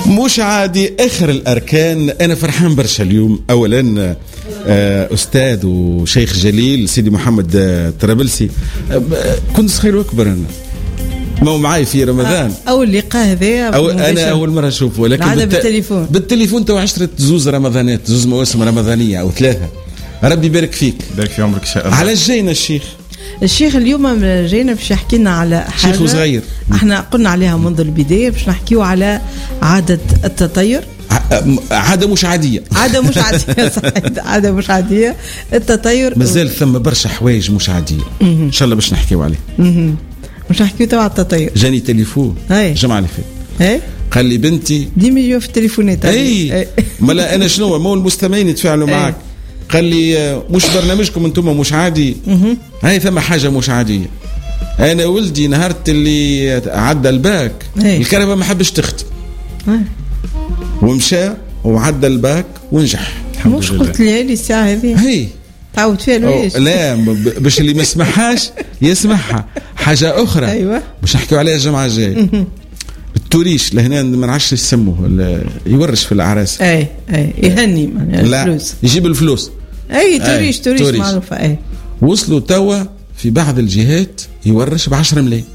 مش عادي اخر الاركان. انا فرحان برشا اليوم. اولا استاذ وشيخ جليل سيدي محمد طرابلسي، كنت صغير واكبر انا ما معاي في رمضان. اول لقاء هذا انا اول مره اشوفه، ولكن بالتليفون تو عشرة زوز رمضانات، زوز مواسم رمضانيه او ثلاثه. ربي يبارك فيك، بارك في عمرك ان شاء الله. على جينا الشيخ اليوم جينا باش يحكي لنا على حاجه شيخ صغير احنا قلنا عليها منذ البدايه، باش نحكيو على عاده التطير. عاده مش عاديه صحيح، عاده مش عاديه التطير. مازال ثم برشا حوايج مش عاديه ان شاء الله باش نحكيو عليه. مش نحكيو تبع التطير. جاني تليفون الجمعه اللي فاتت قال لي بنتي ديما يجوا في التليفونات. مالا انا شنو مو المستمعين يتفاعلوا معك. قال لي مش برنامجكم انتم مش عادي، هاي ثم حاجه مش عاديه. انا ولدي نهارت اللي عدى الباك الكهرباء ما حبش تختم ومشى وعدى الباك ونجح. مش قلت لي الساعه هذه هي تعود فيها ليش؟ لا باش اللي ما يسمعهاش يسمعها. حاجه اخرى ايوه باش نحكيو عليها الجمعه الجايه. التوريش لهنا ما نعرفش يسموه، يورش في الاعراس. يهني الفلوس، يجيب الفلوس. توريش معروفه. وصلوا توا في بعض الجهات يورش ب10 ملايين.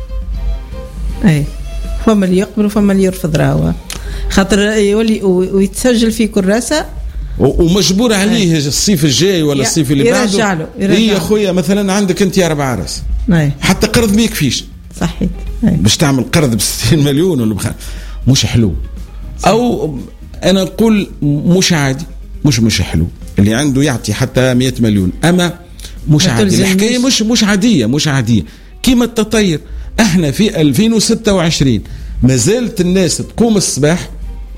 فما اللي يقبل وفما اللي يرفض راهو، خاطر يولي ويتسجل في كراسه ومجبور عليه الصيف الجاي ولا الصيف اللي بعده. يا خويا مثلا عندك انت 4 عرس، حتى قرض ما يكفيش. صحيح. باش تعمل قرض ب60 مليون ولا مش حلو. او انا نقول مش عادي، مش حلو. اللي عنده يعطي حتى 100 مليون، اما مش عادي. الحكايه مش عاديه كيما التطير. احنا في 2026 ما زالت الناس تقوم الصباح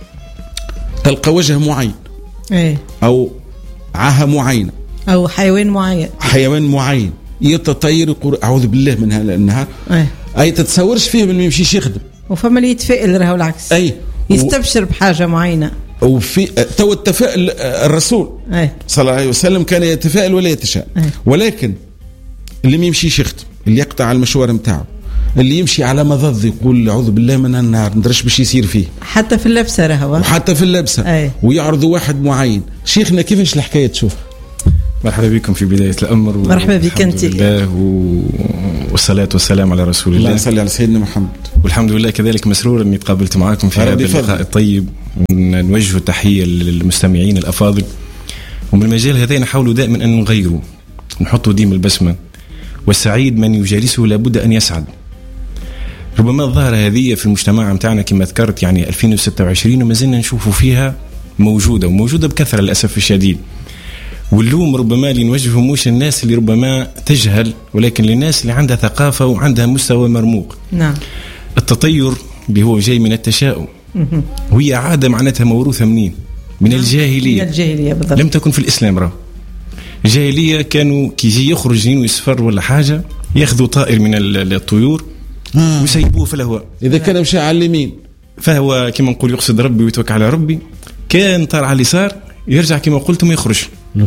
تلقى وجه معين او عاهه معينه او حيوان معين يتطير، يقول اعوذ بالله من هذا النهار. اي تتصورش فيه من يمشيش يخدم. وفما اللي يتفائل راهو العكس، يستبشر بحاجه معينه. وفي تو التفاؤل الرسول صلى الله عليه وسلم كان يتفائل ولا يتشاء. ولكن اللي ما يمشيش يخدم، اللي يقطع المشوار نتاعو، اللي يمشي على مضض يقول اعوذ بالله من النار، ندرش باش يصير فيه. حتى في اللبسه راهو، وحتى في اللبسه ويعرضوا واحد معين. شيخنا كيفاش الحكايه تشوف؟ مرحبا بكم في بداية الأمر. مرحبا بك أنت. الله والصلاة والسلام على رسول الله. الله صلى على سيدنا محمد. والحمد لله كذلك مسرور أني تقابلت معكم في هذا اللقاء الطيب. نوجه تحية للمستمعين الأفاضل. ومن المجال هذا نحاول دائما أن نغيره، نحطه ديما البسمة. والسعيد من يجالسه لابد أن يسعد. ربما الظاهرة هذه في المجتمع متاعنا كما ذكرت 2026 وما زلنا نشوفوا فيها موجودة بكثرة للأسف الشديد. واللوم ربما اللي نوجهه مش الناس اللي ربما تجهل، ولكن للناس اللي عندها ثقافة وعندها مستوى مرموق. نعم. التطير اللي هو جاي من التشاؤم، وهي عادة معناتها موروثة منين؟ من الجاهلية. من الجاهلية بالضبط. لم تكن في الإسلام. راه الجاهلية كانوا كيجي يخرج يسفر ولا حاجة، ياخذوا طائر من الطيور ويسيبوه في الهواء. إذا كان مشى على اليمين فهو كما نقول يقصد ربي ويتوكل على ربي. كان طار على اليسار يرجع كما قلت ما يخرج.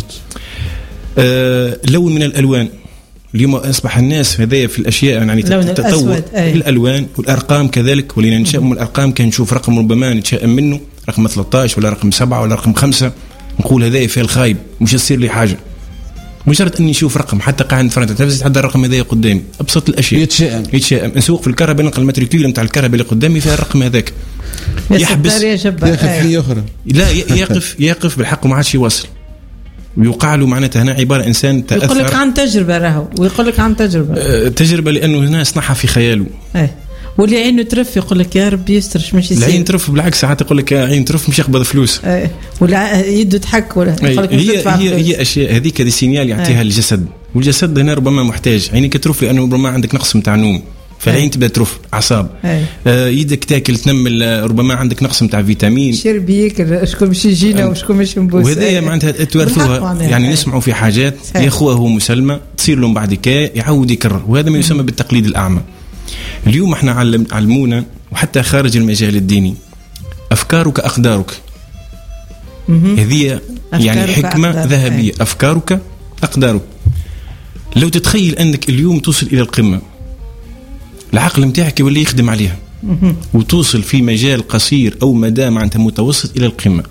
لون من الألوان. اليوم أصبح الناس هذايا في الأشياء تتطور الألوان والأرقام كذلك. ولينا نشأم من الأرقام، كان نشوف رقم ربما نتشائم منه، رقم 13 ولا رقم 7 ولا رقم 5، نقول هذايا فيه الخايب، مش يصير لي حاجة. مجرد أني نشوف رقم حتى قاعد نتفرج تلفزيون حتى الرقم هذايا قدامي، أبسط الأشياء يتشائم. نسوق في الكهرباء نلقى الماتريكول نتاع الكهرباء اللي قدامي فيها الرقم هذاك، يحبس لا يقف بالحق وما عادش يواصل. ويوقع له معناتها هنا عبارة إنسان تأثر. يقول لك عن تجربة راهو، ويقول لك عن تجربة لأنه هنا صنعها في خياله. واللي عينه ترف يقول لك يا ربي يسترش مش يصير. العين ترف بالعكس، ساعات يقول لك عين ترف مش يقبض فلوس. ولا يده تحك ولا يقول لك هي أشياء هذيك سينيال يعطيها الجسد، والجسد هنا ربما محتاج. عينك ترف لأنه ربما عندك نقص متاع نوم، فالعين تبدا ترف، اعصاب. يدك تاكل تنمل، ربما عندك نقص نتاع فيتامين. شرب ياكل، شكون باش يجينا وشكون باش نبوس. وهذا معناتها تورثوها، نسمعوا في حاجات ياخوها مسلمه تصير لهم بعد كده يعاود يكرر، وهذا ما يسمى بالتقليد الاعمى. اليوم احنا علمونا وحتى خارج المجال الديني افكارك اقدارك. هذه حكمه ذهبيه، افكارك اقدارك. لو تتخيل انك اليوم توصل الى القمه، العقل متاعك يولي يخدم عليها. وتوصل في مجال قصير أو مدى معناتها متوسط إلى القمة.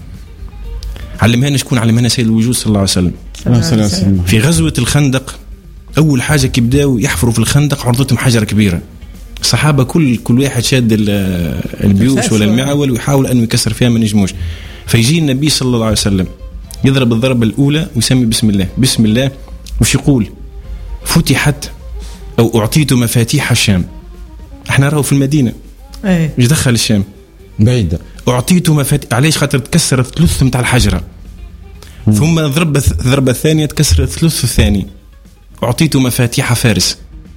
علمها شكون؟ علمها سيد الوجود صلى الله عليه وسلم. في غزوة الخندق أول حاجة كيبداو يحفروا في الخندق عرضتهم حجرة كبيرة. الصحابة كل واحد شاد البيوش ولا المعول ويحاول أنه يكسر فيها ما نجموش. فيجي النبي صلى الله عليه وسلم يضرب الضربة الأولى ويسمي بسم الله وش يقول؟ فتحت أو أعطيت مفاتيح الشام. احنا راهو في المدينة مش دخل الشام بعيدة. أعطيت مفاتيح، علاش؟ خاطر تكسر الثلث متاع الحجرة. ثم الضربة الثانية تكسر الثلث الثاني، أعطيت مفاتيح فارس.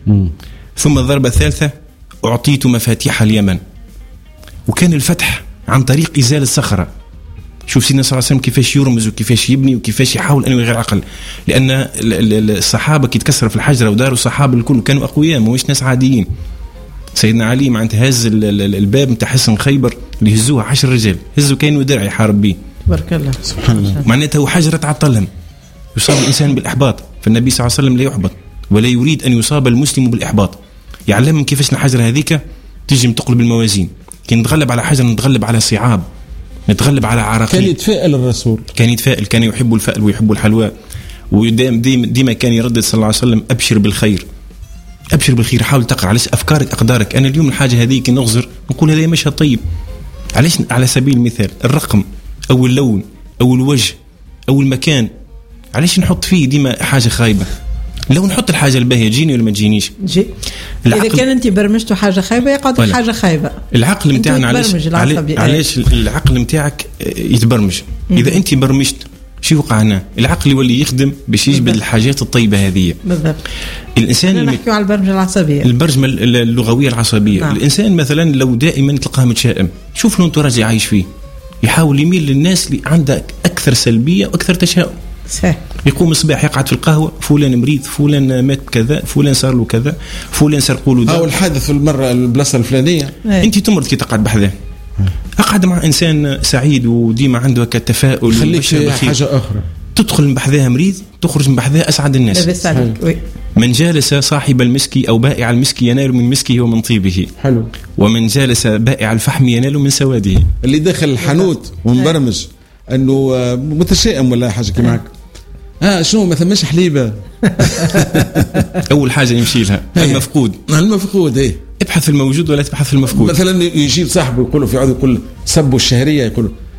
ثم الضربة الثالثة أعطيت مفاتيح اليمن. وكان الفتح عن طريق إزالة الصخرة. شوف سيدنا صلى الله عليه وسلم كيفاش يرمز وكيفاش يبني وكيفاش يحاول أنه يغير عقل، لأن الصحابة كي تكسر في الحجرة وداروا الصحابة الكل كانوا أقوياء مش ناس عاديين. سيدنا علي معناتها هز الباب نتاع حصن خيبر اللي هزوها 10 رجال، هزوا كانوا درع يحارب به. تبارك الله سبحان الله. معناتها وحجرة تعطلهم. يصاب الإنسان بالإحباط، فالنبي صلى الله عليه وسلم لا يحبط ولا يريد أن يصاب المسلم بالإحباط. يعلمهم كيفاش الحجرة هذيك تجي تقلب الموازين. كي نتغلب على حجر نتغلب على صعاب، نتغلب على عراقيل. كان يتفائل الرسول، كان يحب الفأل ويحب الحلوى، وديما كان يردد صلى الله عليه وسلم أبشر بالخير، أبشر بالخير. حاول تقرأ على أفكارك أقدارك. أنا اليوم الحاجة هذه كي نغزر نقول هذا مشهد طيب. علاش؟ على سبيل المثال الرقم أو اللون أو الوجه أو المكان، علاش نحط فيه ديما حاجة خايبة؟ لو نحط الحاجة الباهية تجيني ولا ما تجينيش؟ إذا كان أنت برمجته حاجة خايبة يقعد حاجة خايبة. العقل متاعنا علاش العقل متاعك يتبرمج؟ إذا أنت برمجت شو وقع هنا؟ العقل يولي يخدم باش يجبد الحاجات الطيبة هذه. بالضبط. الإنسان نحكي على البرمجة العصبية، البرمجة اللغوية العصبية. نعم. الإنسان مثلا لو دائما تلقاه متشائم، شوف له أنت عايش فيه، يحاول يميل للناس اللي عندها أكثر سلبية وأكثر تشاؤم. صحيح. يقوم الصباح يقعد في القهوة، فلان مريض، فلان مات كذا، فلان صار له كذا، فلان سرقوا له. أو الحادث المرة البلاصة الفلانية. أنت تمرض كي تقعد بحذاه. أقعد مع إنسان سعيد وديما عنده كالتفاؤل. خليك حاجة أخرى. تدخل من بحذاه مريض، تخرج من بحذاه أسعد الناس. من جالس صاحب المسك أو بائع المسك ينال من مسكه ومن طيبه. حلو. ومن جالس بائع الفحم ينال من سواده. اللي داخل الحانوت ومبرمج أنه متشائم ولا حاجة كي معك، شنو ما ثماش حليبة. أول حاجة يمشي لها المفقود. ابحث في الموجود ولا تبحث في المفقود. مثلا يجي صاحبه يقول له في عود، يقول سبوا الشهرية، يقول